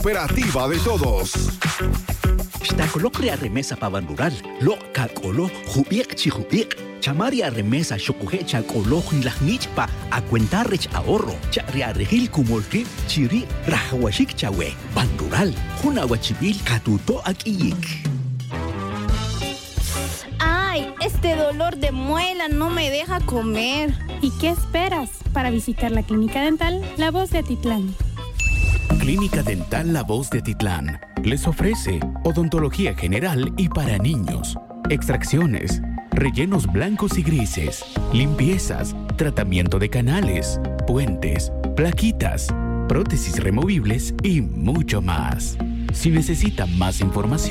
Operativa de todos. Xtacolocria remesa pavan rural, lo cacolo, jubiek chijubiek, chamaria remesa xocujecha colo pa a cuentarrech ahorro, charia regil kumolki, chiri, rahuashik chawe, ban rural, junahuachibil catuto akiyik. ¡Ay! Este dolor de muela no me deja comer. ¿Y qué esperas para visitar la Clínica Dental La Voz de Atitlán? Clínica Dental La Voz de Atitlán les ofrece odontología general y para niños, extracciones, rellenos blancos y grises, limpiezas, tratamiento de canales, puentes, plaquitas, prótesis removibles y mucho más. Si necesita más información,